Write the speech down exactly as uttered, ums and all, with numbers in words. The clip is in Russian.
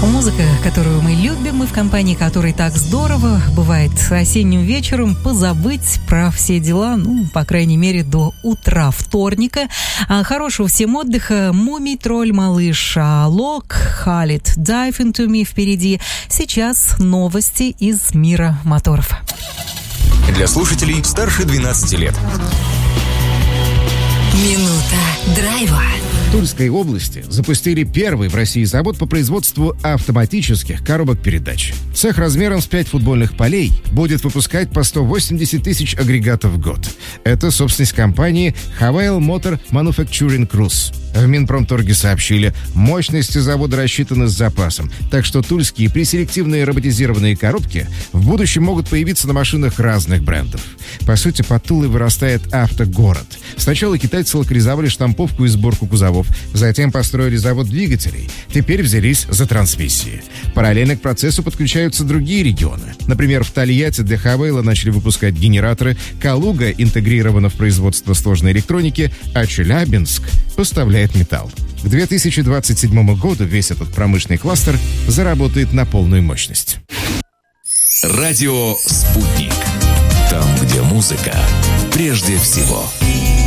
Музыка, которую мы любим, и в компании которой так здорово бывает осенним вечером позабыть про все дела, ну, по крайней мере, до утра вторника. А хорошего всем отдыха. Мумий тролль малыш Алок, Халид, Dive Into Me впереди. Сейчас новости из мира моторов. Для слушателей старше двенадцати лет. Минута драйва. В Тульской области запустили первый в России завод по производству автоматических коробок передач. Цех размером с пять футбольных полей будет выпускать по сто восемьдесят тысяч агрегатов в год. Это собственность компании Havail Motor Manufacturing Cruise. В Минпромторге сообщили, мощности завода рассчитаны с запасом, так что тульские преселективные роботизированные коробки в будущем могут появиться на машинах разных брендов. По сути, под Тулой вырастает автогород. Сначала китайцы локализовали штамповку и сборку кузовов, затем построили завод двигателей, теперь взялись за трансмиссии. Параллельно к процессу подключаются другие регионы. Например, в Тольятти для Хавейла начали выпускать генераторы, Калуга интегрирована в производство сложной электроники, а Челябинск поставляет металл. К две тысячи двадцать седьмому году весь этот промышленный кластер заработает на полную мощность. Радио «Спутник». Там, где музыка прежде всего.